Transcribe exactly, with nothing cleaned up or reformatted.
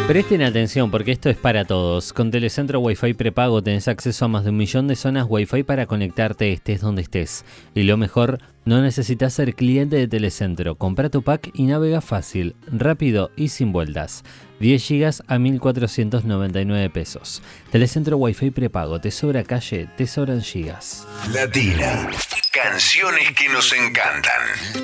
Presten atención porque esto es para todos. Con Telecentro Wi-Fi prepago tenés acceso a más de un millón de zonas Wi-Fi para conectarte estés donde estés. Y lo mejor, no necesitas ser cliente de Telecentro. Compra tu pack y navega fácil, rápido y sin vueltas. diez gigas a mil cuatrocientos noventa y nueve pesos. Telecentro Wi-Fi prepago. Te sobra calle, te sobran gigas. Latina. Canciones que nos encantan.